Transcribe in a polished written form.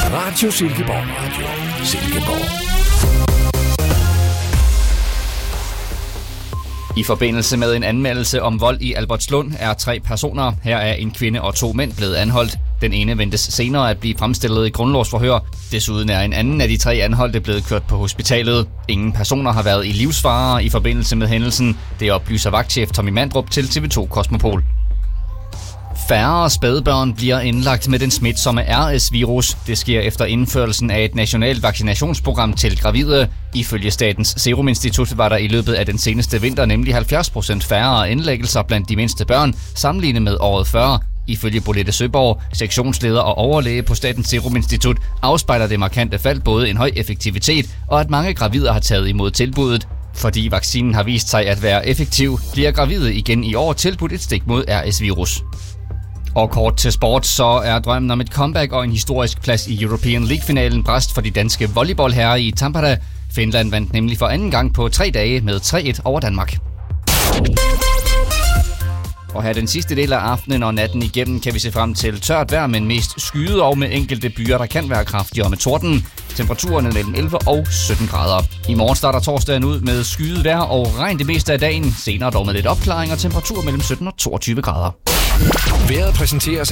Radio Silkeborg. Radio Silkeborg. I forbindelse med en anmeldelse om vold i Albertslund er 3 personer, her er en kvinde og 2 mænd, blevet anholdt. Den ene ventes senere at blive fremstillet i grundlovsforhør. Desuden er en anden af de 3 anholdte blevet kørt på hospitalet. Ingen personer har været i livsfare i forbindelse med hændelsen. Det oplyser vagtchef Tommy Mandrup til TV2 Kosmopol. Færre spædbørn bliver indlagt med den smitsomme RS-virus. Det sker efter indførelsen af et nationalt vaccinationsprogram til gravide. Ifølge Statens Serum Institut var der i løbet af den seneste vinter nemlig 70% færre indlæggelser blandt de mindste børn, sammenlignet med året før. Ifølge Bolette Søborg, sektionsleder og overlæge på Statens Serum Institut, afspejler det markante fald både en høj effektivitet og at mange gravide har taget imod tilbuddet. Fordi vaccinen har vist sig at være effektiv, bliver gravide igen i år tilbudt et stik mod RS-virus. Og kort til sport, så er drømmen om et comeback og en historisk plads i European League-finalen brast for de danske volleyballherrer i Tampere. Finland vandt nemlig for anden gang på 3 dage med 3-1 over Danmark. Og her den sidste del af aftenen og natten igennem kan vi se frem til tørt vejr, men mest skyet og med enkelte byer, der kan være kraftigere med torden. Temperaturen mellem 11 og 17 grader. I morgen starter torsdagen ud med skyet vejr og regn det meste af dagen. Senere dog med lidt opklaring og temperatur mellem 17 og 22 grader. Vejret præsenteres